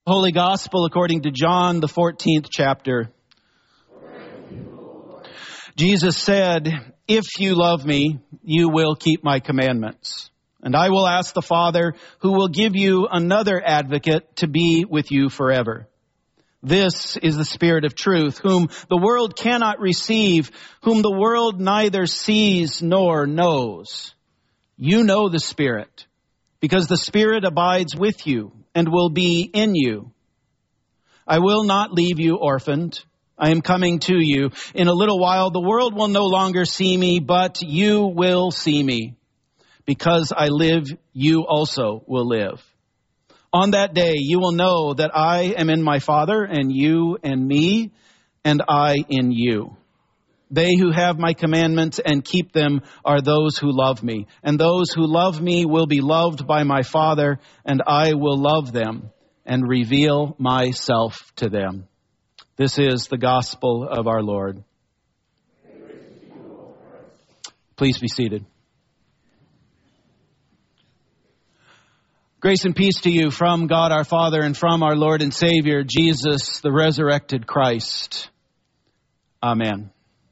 Holy Gospel according to John, the 14th chapter. Jesus said, "If you love me, you will keep my commandments. And I will ask the Father, who will give you another advocate to be with you forever. This is the Spirit of truth, whom the world cannot receive, whom the world neither sees nor knows. You know the Spirit, because the Spirit abides with you and will be in you. I will not leave you orphaned. I am coming to you. In a little while, the world will no longer see me, but you will see me. Because I live, you also will live. On that day, you will know that I am in my Father, and you in me, and I in you. They who have my commandments and keep them are those who love me. And those who love me will be loved by my Father, and I will love them and reveal myself to them." This is the gospel of our Lord. Please be seated. Grace and peace to you from God our Father and from our Lord and Savior, Jesus, the resurrected Christ. Amen.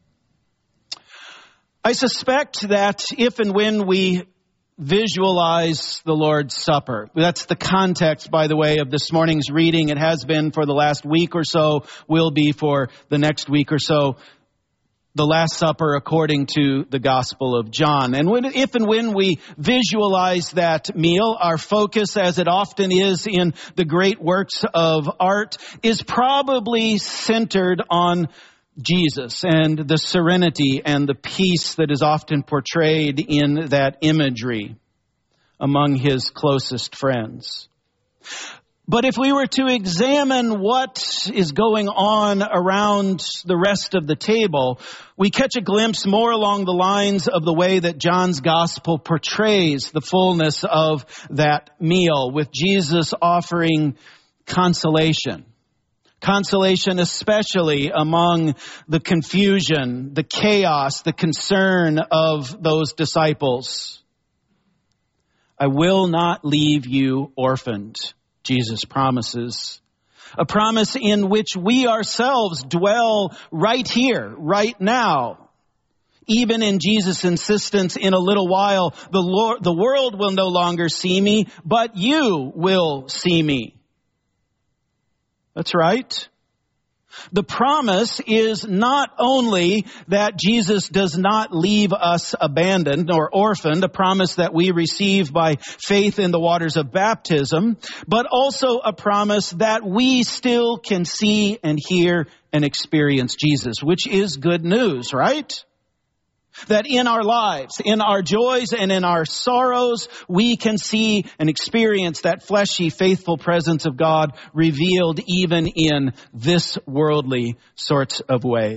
I suspect that if and when we visualize the Lord's Supper, that's the context, by the way, of this morning's reading. It has been for the last week or so, will be for the next week or so, the Last Supper according to the Gospel of John. And if and when we visualize that meal, our focus, as it often is in the great works of art, is probably centered on Jesus and the serenity and the peace that is often portrayed in that imagery among his closest friends. But if we were to examine what is going on around the rest of the table, we catch a glimpse more along the lines of the way that John's gospel portrays the fullness of that meal, with Jesus offering consolation. Consolation especially among the confusion, the chaos, the concern of those disciples. I will not leave you orphaned, Jesus promises. A promise in which we ourselves dwell right here, right now. Even in Jesus' insistence, in a little while, the world will no longer see me, but you will see me. That's right. The promise is not only that Jesus does not leave us abandoned or orphaned, a promise that we receive by faith in the waters of baptism, but also a promise that we still can see and hear and experience Jesus, which is good news, right? That in our lives, in our joys and in our sorrows, we can see and experience that fleshy, faithful presence of God revealed even in this worldly sorts of ways.